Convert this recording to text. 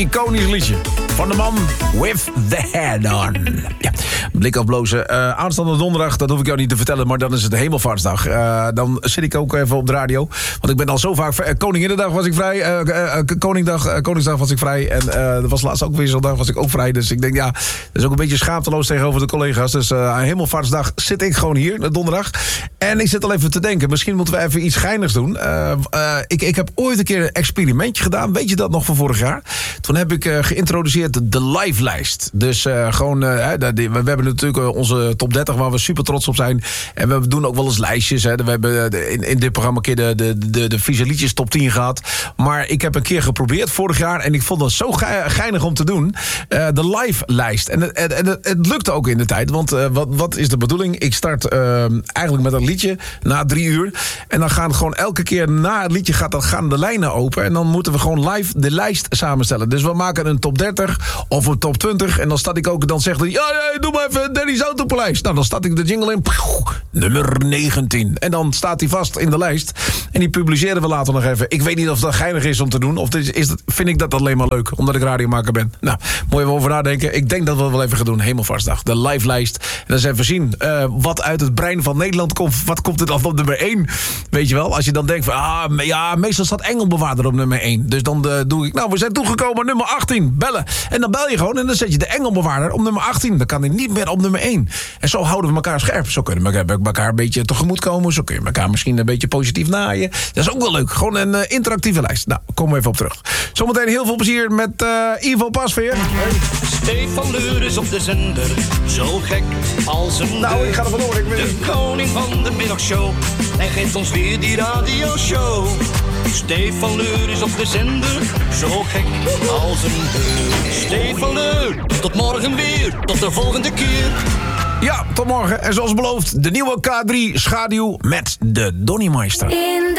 Iconisch liedje van de man with the head on. Ja, blik afblozen. Aanstaande donderdag, dat hoef ik jou niet te vertellen, maar dan is het Hemelvaartsdag. Dan zit ik ook even op de radio. Want ik ben al zo vaak... Koninginnedag was ik vrij. Koningsdag was ik vrij. En er was laatst ook weer zo'n dag, was ik ook vrij. Dus ik denk, ja, dat is ook een beetje schaamteloos tegenover de collega's. Dus Hemelvaartsdag zit ik gewoon hier, donderdag. En ik zit al even te denken, misschien moeten we even iets geinigs doen. Ik heb ooit een keer een experimentje gedaan. Weet je dat nog van vorig jaar? Toen heb ik geïntroduceerd de live-lijst. Dus we hebben natuurlijk onze top 30 waar we super trots op zijn. En we doen ook wel eens lijstjes. Hè. We hebben in dit programma een keer de Friese liedjes top 10 gehad. Maar ik heb een keer geprobeerd vorig jaar en ik vond dat zo geinig om te doen. De live-lijst. En het lukte ook in de tijd. Want wat is de bedoeling? Ik start eigenlijk met een liedje na 3 uur. En dan gaan gewoon elke keer na het liedje gaan de lijnen open. En dan moeten we gewoon live de lijst samenstellen. Dus we maken een top 30 of een top 20. En dan staat ik ook, dan zegt hij, ja, doe maar even Danny's Autopaleis. Nou, dan staat ik de jingle in. Nummer 19. En dan staat hij vast in de lijst. En die publiceren we later nog even. Ik weet niet of dat geinig is om te doen. Of vind ik dat alleen maar leuk, omdat ik radiomaker ben. Nou, moet je even over nadenken. Ik denk dat we het wel even gaan doen. Hemelvaartsdag. De live lijst. En dan eens even zien wat uit het brein van Nederland komt. Wat komt er dan op nummer 1? Weet je wel? Als je dan denkt van, meestal staat Engelbewaarder op nummer 1. Dus dan doe ik, we zijn toegekomen nummer 18. Bellen. En dan bel je gewoon en dan zet je de Engelbewaarder op nummer 18. Dan kan hij niet meer op nummer 1. En zo houden we elkaar scherp. Zo kunnen we elkaar een beetje tegemoetkomen. Zo kun je elkaar misschien een beetje positief naaien. Dat is ook wel leuk. Gewoon een interactieve lijst. Nou, komen we even op terug. Zometeen heel veel plezier met Ivo Pasveer. Stefan Leur is op de zender. Zo gek als een Nou, ik ga er vandoor. De koning van de middagshow. Hij geeft ons weer die radioshow. Stefan Leur is op de zender. Zo gek als een deur. Stefan Leur, tot morgen weer. Tot de volgende keer. Ja, tot morgen. En zoals beloofd, de nieuwe K3 schaduw met de Donnie Meister.